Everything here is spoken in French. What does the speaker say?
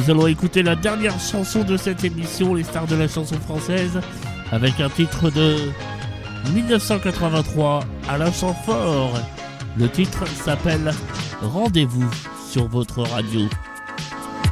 nous allons écouter la dernière chanson de cette émission, les stars de la chanson française, avec un titre de 1983, Alain Chamfort. Le titre s'appelle Rendez-vous sur votre radio.